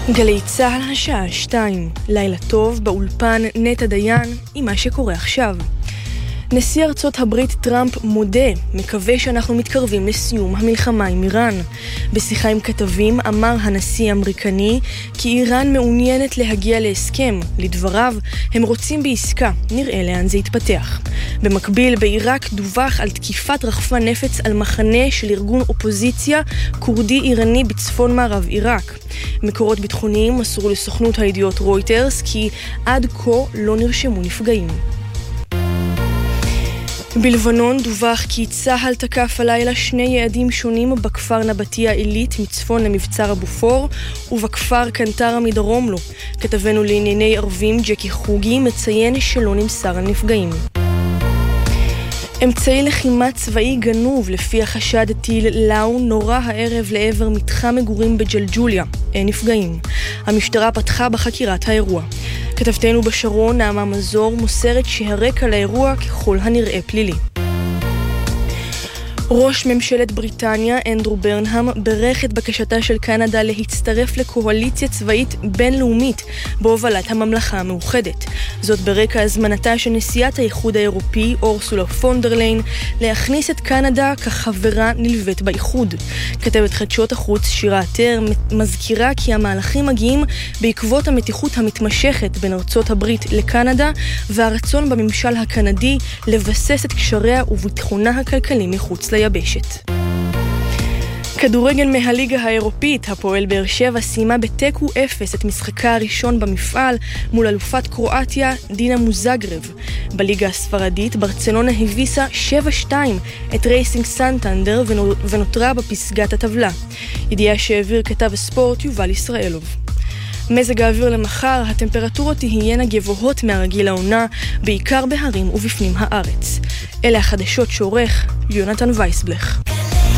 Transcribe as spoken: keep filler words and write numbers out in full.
גלי צהל השעה שתיים, לילה טוב באולפן נטע דיין עם מה שקורה עכשיו. נשיא ארצות הברית טראמפ מודה, מקווה שאנחנו מתקרבים לסיום המלחמה עם איראן. בשיחה עם כתבים אמר הנשיא האמריקני כי איראן מעוניינת להגיע להסכם. לדבריו, הם רוצים בעסקה, נראה לאן זה יתפתח. במקביל, בעיראק דווח על תקיפת רחפן נפץ על מחנה של ארגון אופוזיציה קורדי איראני בצפון מערב עיראק. מקורות ביטחוניים מסרו לסוכנות הידיעות רויטרס כי עד כה לא נרשמו נפגעים. בלבנון דווח כי צהל תקף הלילה שני יעדים שונים בכפר נבטיה עילית מצפון למבצר הבופור ובכפר קנטרה מדרום לו. כתבנו לענייני ערבים ג'קי חוגי מציין שלא נמסר על נפגעים. אמצעי לחימה צבאי גנוב לפי החשד טיל לאו נורא הערב לעבר מתחם מגורים בג'לג'וליה. אין נפגעים. המשטרה פתחה בחקירת האירוע. כתבתנו בשרון נעמה מזור מוסרת שהרקע לאירוע ככל הנראה פלילי. ראש ממשלת בריטניה, אנדרו ברנהאם, ברך את בקשתה של קנדה להצטרף לקואליציה צבאית בינלאומית בהובלת הממלכה המאוחדת. זאת ברקע הזמנתה של נשיאת האיחוד האירופי, אורסולה פון דר ליין, להכניס את קנדה כחברה נלווית באיחוד. כתבת חדשות החוץ שירה עטר מזכירה כי המהלכים מגיעים בעקבות המתיחות המתמשכת בין ארצות הברית לקנדה והרצון בממשל הקנדי לבסס את קשריה וביטחונה הכלכלי מחוץ ליבשת. כדורגל מהליגה האירופית, הפועל באר שבע סיימה בתיקו אפס את משחקה הראשון במפעל מול אלופת קרואטיה דינמו זאגרב. בליגה הספרדית ברצלונה הביסה שבע שתיים את רייסינג סנטנדר ונותרה בפסגת הטבלה. ידיעה שהעביר כתב הספורט יובל ישראלוב. מזג האוויר למחר, הטמפרטורות תהיינה גבוהות מהרגיל העונה, בעיקר בהרים ובפנים הארץ. אלה החדשות שעורך יונתן וייסבלך.